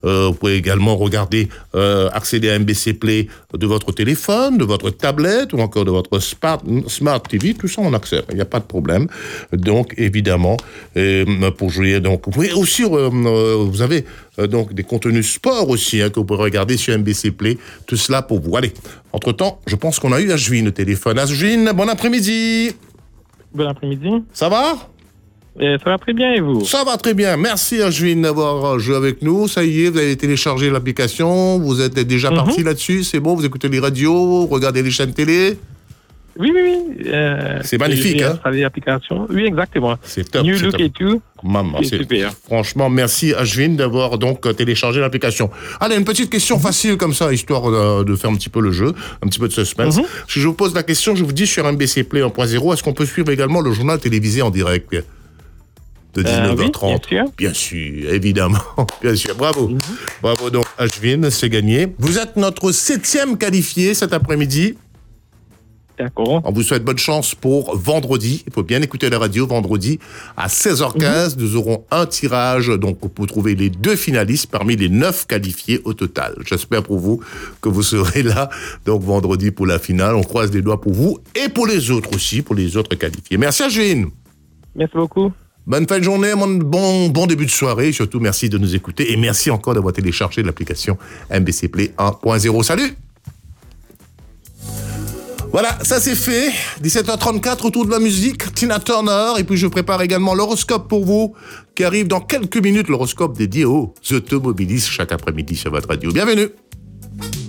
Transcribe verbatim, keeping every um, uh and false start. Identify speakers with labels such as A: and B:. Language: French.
A: Euh, vous pouvez également regarder, euh, accéder à M B C Play de votre téléphone, de votre tablette ou encore de votre smart, smart T V. Tout ça, on accède. Il n'y a pas de problème. Donc, évidemment, euh, pour jouer, donc, vous pouvez aussi, euh, vous avez euh, donc des contenus sport aussi hein, que vous pouvez regarder sur M B C Play. Tout cela pour vous. Allez. Entre-temps, je pense qu'on a eu Ashwin au téléphone. Ashwin, bon après-midi.
B: Bon après-midi.
A: Ça va?
B: Euh, ça va très bien et vous?
A: Ça va très bien. Merci Ashwin d'avoir joué avec nous. Ça y est, vous avez téléchargé l'application. Vous êtes déjà mm-hmm. parti là-dessus. C'est bon, vous écoutez les radios, regardez les chaînes télé.
B: Oui, oui, oui. Euh,
A: c'est magnifique,
B: j'ai
A: hein?
B: installé l'application. Oui, exactement.
A: C'est top.
B: New
A: c'est
B: look
A: top.
B: et tout.
A: Maman,
B: c'est, c'est super.
A: Franchement, merci Ashwin d'avoir donc téléchargé l'application. Allez, une petite question mm-hmm. facile comme ça, histoire de, de faire un petit peu le jeu, un petit peu de suspense. Mm-hmm. Si je vous pose la question, je vous dis sur M B C Play un point zéro, est-ce qu'on peut suivre également le journal télévisé en direct de dix-neuf heures trente?
B: Euh, oui, bien
A: Bien
B: sûr.
A: sûr, évidemment. Bien sûr. Bravo. Mm-hmm. Bravo donc, Ashwin, c'est gagné. Vous êtes notre septième qualifié cet après-midi.
B: D'accord.
A: On vous souhaite bonne chance pour vendredi. Il faut bien écouter la radio vendredi à seize heures quinze. Mm-hmm. Nous aurons un tirage donc pour trouver les deux finalistes parmi les neuf qualifiés au total. J'espère pour vous que vous serez là donc vendredi pour la finale. On croise les doigts pour vous et pour les autres aussi, pour les autres qualifiés. Merci Ashwin.
B: Merci beaucoup.
A: Bonne fin de journée, bon, bon début de soirée. Et surtout, merci de nous écouter et merci encore d'avoir téléchargé l'application M B C Play un point zéro. Salut! Voilà, ça c'est fait. dix-sept heures trente-quatre, autour de la musique, Tina Turner. Et puis je prépare également l'horoscope pour vous, qui arrive dans quelques minutes, l'horoscope dédié aux automobilistes chaque après-midi sur votre radio. Bienvenue.